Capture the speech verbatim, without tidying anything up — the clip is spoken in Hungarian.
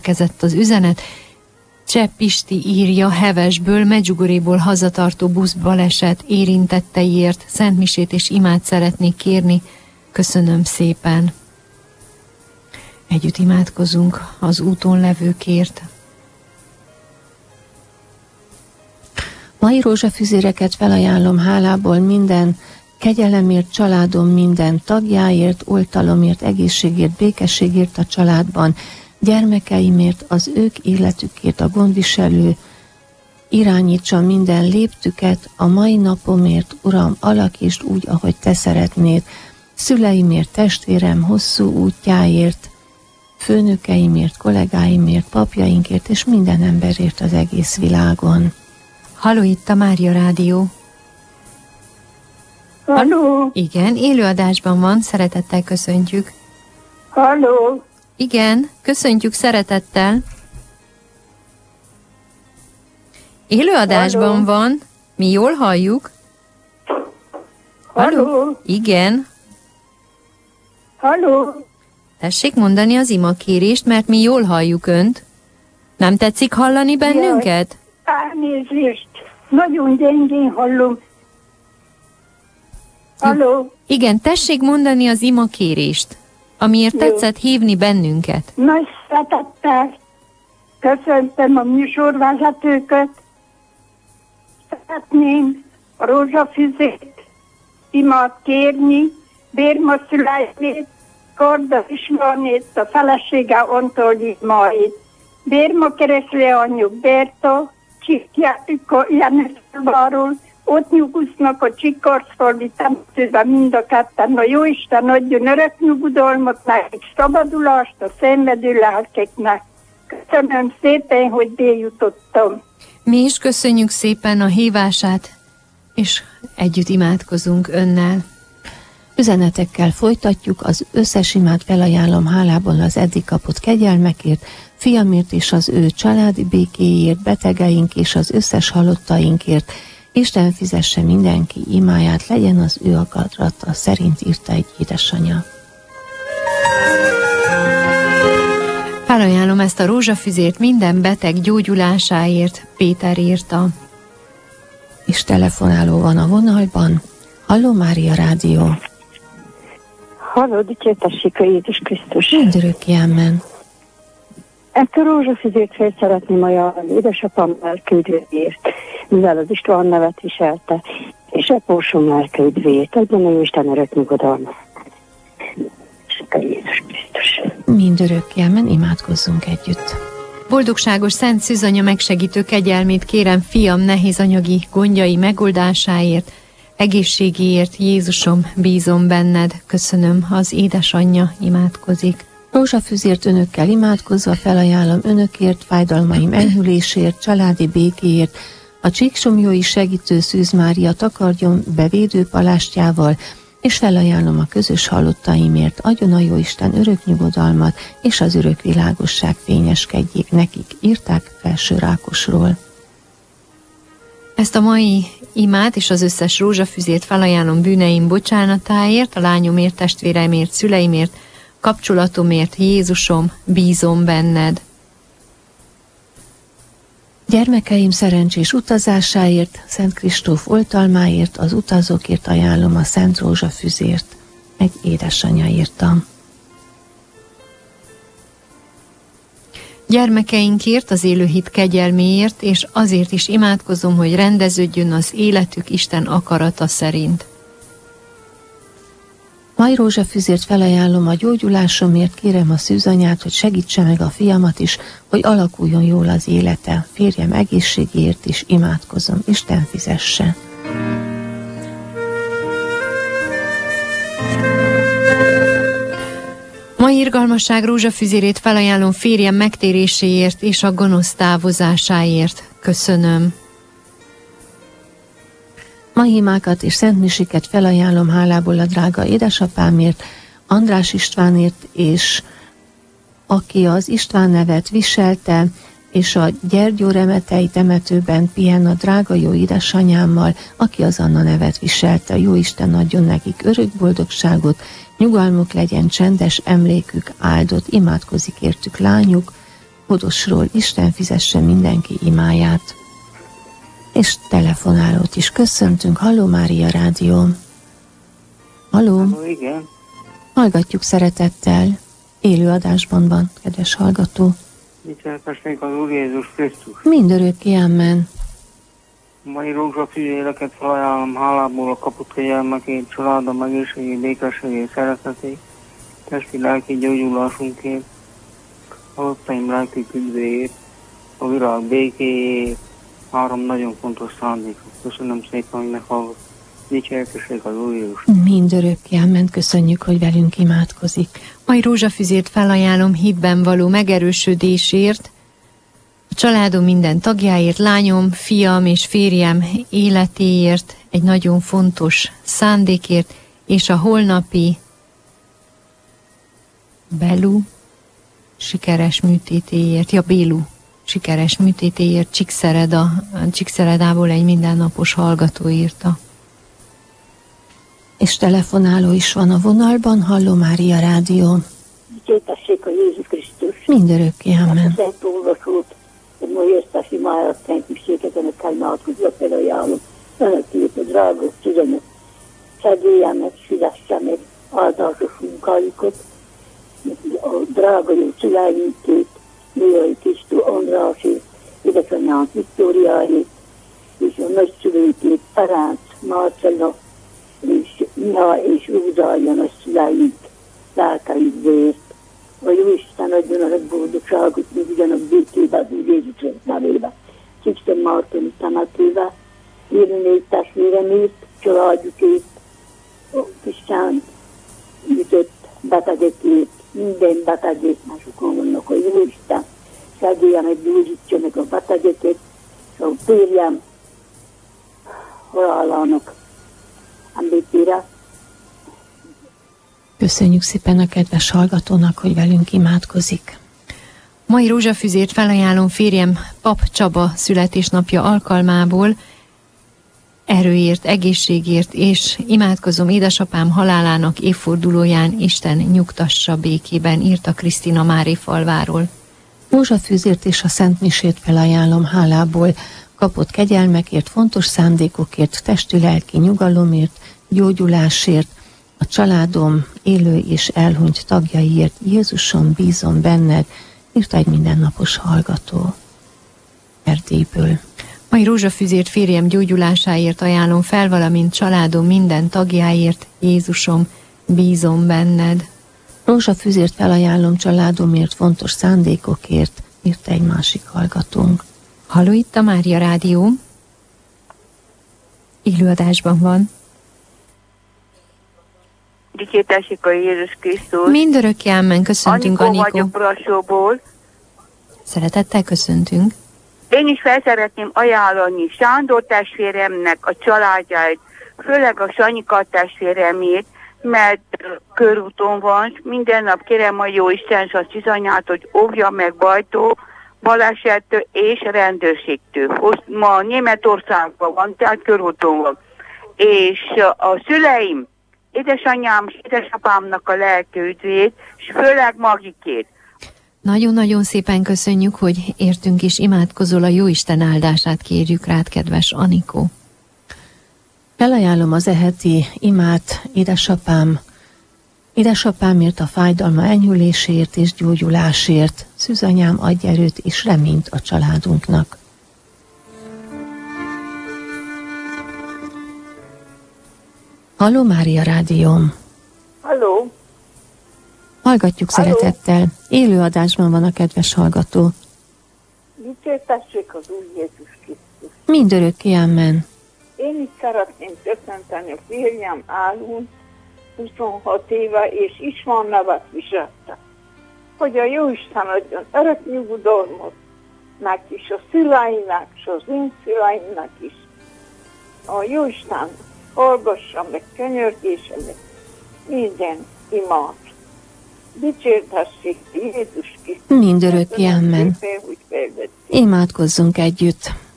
érkezett az üzenet. Cseh Pisti írja, Hevesből, Medjugorjéból hazatartó buszbaleset érintetteiért szentmisét és imát szeretnék kérni. Köszönöm szépen. Együtt imádkozunk az úton levőkért. Mai rózsafüzéreket felajánlom hálából minden kegyelemért, családom minden tagjáért, oltalomért, egészségért, békességért a családban, gyermekeimért, az ők életükért, a gondviselő irányítsa minden léptüket, a mai napomért, Uram, alakítsd úgy, ahogy Te szeretnéd, szüleimért, testvérem hosszú útjáért, főnökeimért, kollégáimért, papjainkért és minden emberért az egész világon. Halló, itt a Mária Rádió. Halló. Igen, élőadásban van, szeretettel köszöntjük. Halló. Igen, köszöntjük szeretettel. Élőadásban Halló. Van, mi jól halljuk. Halló. Halló. Igen. Halló. Tessék mondani az imakérést, mert mi jól halljuk önt. Nem tetszik hallani bennünket? Elnézést, nagyon gyengén hallom. Halló. Igen, tessék mondani az imakérést, amiért Jó. tetszett hívni bennünket. Nagy szeretettel köszöntöm a műsorvezetőket. Szeretném a rózsafüzét imát kérni, Bérma szüleimét, Korda Istvánét, a felesége Antoli Máit. Bérma keresztül anyjuk Berta, Jenőszalváról, ott nyugusznak a Csikarszfalvi temetőben mind a ketten. A Jóisten adjon örök nyugodalmat, nekik szabadulást a szenvedő lelkeknek. Köszönöm szépen, hogy bejutottam. Mi is köszönjük szépen a hívását, és együtt imádkozunk önnel. Üzenetekkel folytatjuk, az összes imát felajánlom hálában az eddig kapott kegyelmekért, fiamért és az ő családi békéért, betegeink és az összes halottainkért. Isten fizesse mindenki imáját, legyen az ő akarata szerint, írta egy édesanyja. Felajánlom ezt a rózsafüzért minden beteg gyógyulásáért, Péter írta. És telefonáló van a vonalban. Halló, Mária Rádió. Halló, dicsértessék a Jézus Krisztus. Mindörökké, amen. Ezt a rózsafüzét fel szeretném ajánlani édesapám lelküldvéért, mivel az István nevet viselte, és apósom lelküldvéért, adjon a Isten örök nyugodalmat. És a Jézus Krisztus. Mindörökké, amen, imádkozzunk együtt. Boldogságos Szent Szűzanya megsegítő kegyelmét kérem fiam nehéz anyagi gondjai megoldásáért, egészségéért, Jézusom, bízom benned. Köszönöm, az édesanyja imádkozik. Rózsafüzért önökkel imádkozva felajánlom önökért, fájdalmaim enyhülésért, családi békéért, a Csíksomjói segítő Szűz Mária takarjon be védőpalástjával, és felajánlom a közös halottaimért, adjon a Jóisten örök nyugodalmat, és az örök világosság fényeskedjék nekik, írták Felső Rákosról. Ezt a mai imát és az összes rózsafüzét felajánlom bűneim bocsánatáért, a lányomért, testvéreimért, szüleimért, kapcsolatomért, Jézusom, bízom benned. Gyermekeim szerencsés utazásáért, Szent Kristóf oltalmáért, az utazókért ajánlom a Szent Rózsafüzért. Egy édesanyja írtam. Gyermekeinkért, az élőhit kegyelméért, és azért is imádkozom, hogy rendeződjön az életük Isten akarata szerint. Mai rózsafüzért felajánlom a gyógyulásomért, kérem a szűzanyát, hogy segítse meg a fiamat is, hogy alakuljon jól az élete. Férjem egészségéért is imádkozom, Isten fizesse. Mai irgalmasság rózsafüzérét felajánlom férjem megtéréséért és a gonosz távozásáért. Köszönöm. Mai imákat és szentmisiket felajánlom hálából a drága édesapámért, András Istvánért, és aki az István nevet viselte, és a Gyergyóremetei temetőben pihen a drága jó édesanyámmal, aki az Anna nevet viselte. Jó Isten adjon nekik örök boldogságot, nyugalmuk legyen, csendes emlékük áldott, imádkozik értük lányuk, Hodosról, Isten fizesse mindenki imáját. És telefonálót is köszöntünk. Halló, Mária Rádió. Halló. Halló, igen. Hallgatjuk szeretettel. Élő adásban van, kedves hallgató. Dicsértessék az Úr Jézus Krisztus. Mindörökké, amen. Mai rózsafűzéleket felajánlom hálából a kapott kegyelmekért, családom egészségét, békességét, szeretetét, testi lelki gyógyulásunkért, halottaim lelki küzdéért, a világ békéért, három nagyon fontos szándékot. Köszönöm szépen, hogy meghallgat. Dicsértessék az Úr Jézus. Mindörökké, amen. Köszönjük, hogy velünk imádkozik. Mai rózsafüzét felajánlom hitben való megerősödésért, a családom minden tagjáért, lányom, fiam és férjem életéért, egy nagyon fontos szándékért, és a holnapi Belu sikeres műtétéért, ja Bélu sikeres műtétéért, Csíkszereda, Csíkszeredából egy mindennapos hallgató írta. És telefonáló is van a vonalban. Halló, Mária Rádió. Dicsértessék a Jézus Krisztus. Mindörökké, amen. A szent olvasót, hogy ma értes imáját, szent miséket, önökkel imádkozva felajánlom. Önökét a drága szüzenet, segélyemet, fizesse meg áldásos munkájukat, a drága jó szüleinkét, Mirai Krisztó Andrásét, édesanyám Viktóriájét, és a nagyszülőkét, Ferenc, Márcella, és Miha és Rózája nagyszüleink lelkeikért. A Jóisten adjon a legboldogságot, még ugyanak békében, úgy Jézus nevébe. Csíkszem Mártoni temetébe, érőnégy testvéremért, családjukért, a Krisztán ütött betegekért, minden betegét, már sokan vannak, a Jóisten segélye meg gyógyítja meg a betegeket, és a férjem halálának emlékére. Köszönjük szépen a kedves hallgatónak, hogy velünk imádkozik. Mai rózsafüzét felajánlom férjem Pap Csaba születésnapja alkalmából, erőért, egészségért, és imádkozom édesapám halálának évfordulóján, Isten nyugtassa békében, írta Krisztina Márifalváról. Rózsafűzért és a Szent Misét felajánlom hálából, kapott kegyelmekért, fontos szándékokért, testi-lelki nyugalomért, gyógyulásért, a családom élő és elhunyt tagjaiért, Jézusom, bízom benned, írta egy mindennapos hallgató Erdélyből. Mai rózsafüzért férjem gyógyulásáért ajánlom fel, valamint családom minden tagjáért, Jézusom, bízom benned. Rózsafűzért felajánlom családomért, fontos szándékokért, írta egy másik hallgatónk. Halló, itt a Mária Rádió. Élőadásban van. Dicsértessék a Jézus Krisztus. Mindörökké, amen. Köszöntünk, Anikó. Anikó. vagyok Brassóból. Szeretettel köszöntünk. Én is fel szeretném ajánlani Sándor testvéremnek a családját, főleg a Sanyika testvéremét, mert körúton van, minden nap kérem a Jóisten és a Szűzanyát, hogy óvja meg bajtól, balesettől és rendőrségtől. Ma Németországban van, tehát körúton van. És a szüleim, édesanyám és édesapámnak a lelki üdvét, és főleg Magikét. Nagyon-nagyon szépen köszönjük, hogy értünk és imádkozol, a Jóisten áldását kérjük rád, kedves Anikó. Felajánlom az eheti imát édesapám, édesapámért, a fájdalma enyhüléséért és gyógyulásért. Szűzanyám, adj erőt és reményt a családunknak. Halló, Mária Rádióm. Halló. Hallgatjuk Halló. Szeretettel. Élőadásban van a kedves hallgató. Dicsértessék az Úr Jézus Krisztus. Mindörökké, amen. Én is szeretném köszönteni a férjem Álun, huszonhat éve, és István nevet viselte. Hogy a Jóisten adjon örök nyugodalmat neki is, a szüleinek, és az én szüleimnek is. A Jóisten hallgassa meg könyörgésemet, minden imát. Dicsértessék Jézus Krisztus. Mindörökké, amen. Imádkozzunk együtt.